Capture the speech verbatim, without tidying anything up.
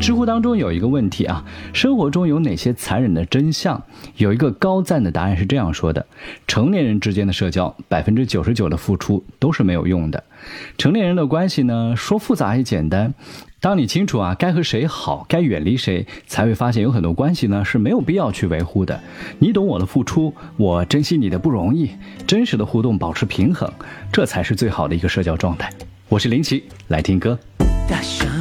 知乎当中有一个问题啊，生活中有哪些残忍的真相？有一个高赞的答案是这样说的：成年人之间的社交，百分之九十九的付出都是没有用的。成年人的关系呢，说复杂也简单。当你清楚啊，该和谁好，该远离谁，才会发现有很多关系呢是没有必要去维护的。你懂我的付出，我珍惜你的不容易，真实的互动保持平衡，这才是最好的一个社交状态。我是林奇，来听歌。